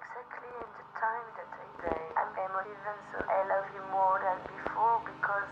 exactly in the time that I die. I'm emotive and so I love you more than before because